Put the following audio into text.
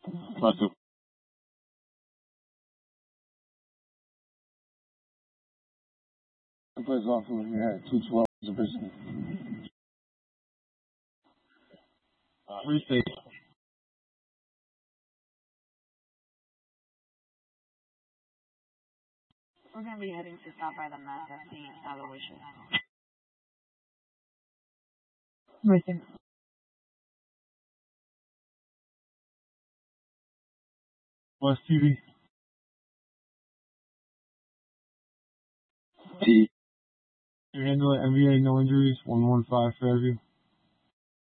Plus two. I plays off of you had 212 as a business. Restate. We're going to be heading to stop by the mat testing at Aloysius. Missing. Plus TV. T. You handle it. NBA, no injuries. 115 Fairview.